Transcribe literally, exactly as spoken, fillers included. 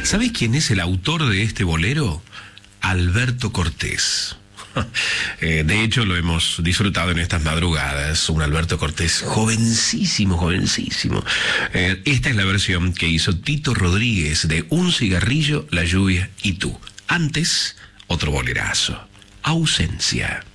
¿Sabés quién es el autor de este bolero? Alberto Cortés. Eh, de hecho, lo hemos disfrutado en estas madrugadas. Un Alberto Cortés jovencísimo, jovencísimo. Eh, esta es la versión que hizo Tito Rodríguez de Un cigarrillo, la lluvia y tú. Antes, otro bolerazo. Ausencia.